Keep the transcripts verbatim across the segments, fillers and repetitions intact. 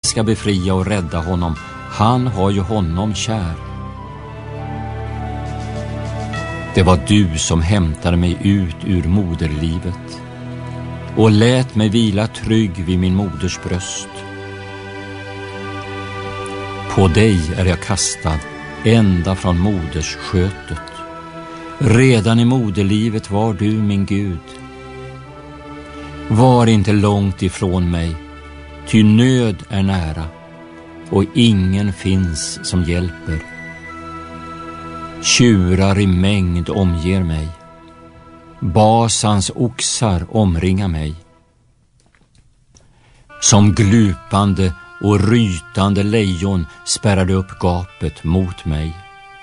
ska befria och rädda honom. Han har ju honom kär. Det var du som hämtade mig ut ur moderlivet och lät mig vila trygg vid min moders bröst. På dig är jag kastad ända från moders skötet. Redan i moderlivet var du min Gud. Var inte långt ifrån mig, ty nöd är nära och ingen finns som hjälper. Tjurar i mängd omger mig. Basans oxar omringar mig. Som glupande och rytande lejon spärrade upp gapet mot mig.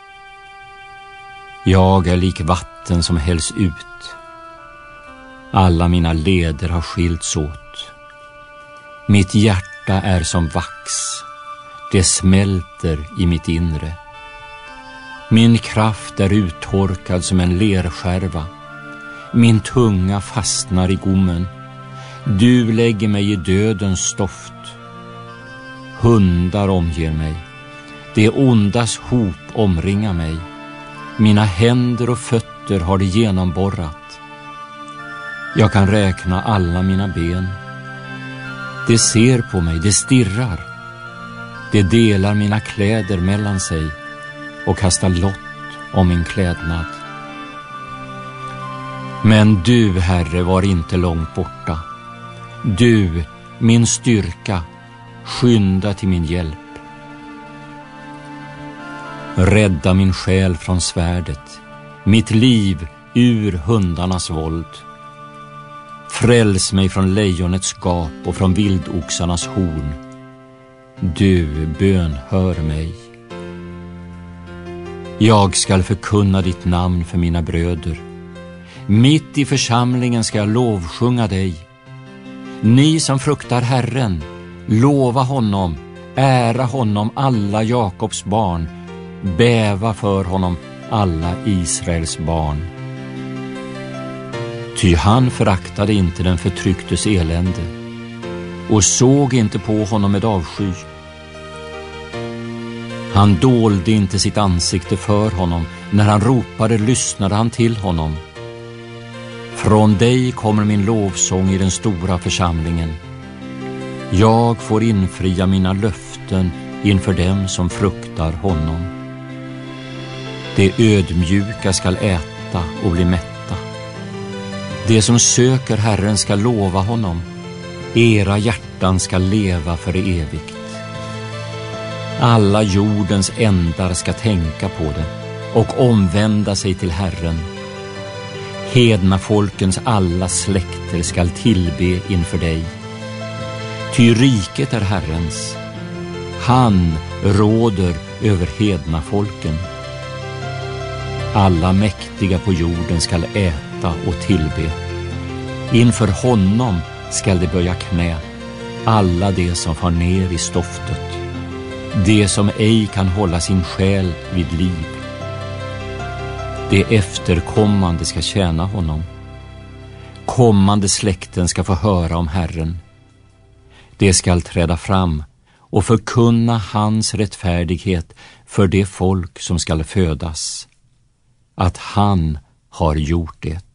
Jag är lik vatten som hälls ut. Alla mina leder har skilts åt. Mitt hjärta är som vax. Det smälter i mitt inre. Min kraft är uttorkad som en lerskärva. Min tunga fastnar i gommen. Du lägger mig i dödens stoft. Hundar omger mig. Det ondas hop omringar mig. Mina händer och fötter har det genomborrat. Jag kan räkna alla mina ben. Det ser på mig, det stirrar. Det delar mina kläder mellan sig och kastar lott om min klädnad. Men du, Herre, var inte långt borta. Du, min styrka, skynda till min hjälp. Rädda min själ från svärdet, mitt liv ur hundarnas våld. Fräls mig från lejonets gap och från vildoxarnas horn. Du, bönhör mig. Jag skall förkunna ditt namn för mina bröder. Mitt i församlingen ska jag lovsjunga dig. Ni som fruktar Herren, lova honom, ära honom alla Jakobs barn, bäva för honom alla Israels barn. Ty han föraktade inte den förtrycktes elände och såg inte på honom med avsky. Han dolde inte sitt ansikte för honom. När han ropade lyssnade han till honom. Från dig kommer min lovsång i den stora församlingen. Jag får infria mina löften inför dem som fruktar honom. De ödmjuka skall äta och bli mätta. De som söker Herren ska lova honom. Era hjärtan ska leva för evigt. Alla jordens ändar ska tänka på det och omvända sig till Herren. Hedna folkens alla släkter skall tillbe inför dig. Ty riket är Herrens. Han råder över hedna folken. Alla mäktiga på jorden skall äta och tillbe. Inför honom skall de böja knä, alla de som far ner i stoftet, de som ej kan hålla sin själ vid liv. De efterkommande ska tjäna honom. Kommande släkten ska få höra om Herren. De skall träda fram och förkunna hans rättfärdighet för det folk som skall födas, att han har gjort det.